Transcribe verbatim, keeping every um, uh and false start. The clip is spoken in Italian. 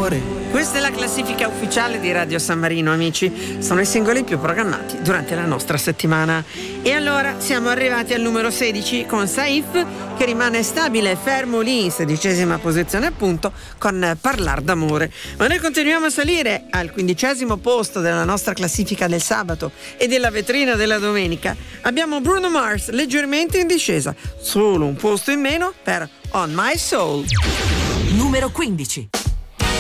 d'amore. Questa è la classifica ufficiale di Radio San Marino, amici. Sono i singoli più programmati durante la nostra settimana. E allora siamo arrivati al numero sedici con Saif, che rimane stabile, fermo lì in sedicesima posizione appunto, con Parlar d'amore. Ma noi continuiamo a salire al quindicesimo posto della nostra classifica del sabato e della vetrina della domenica. Abbiamo Bruno Mars leggermente in discesa, solo un posto in meno per On My Soul. Numero quindici.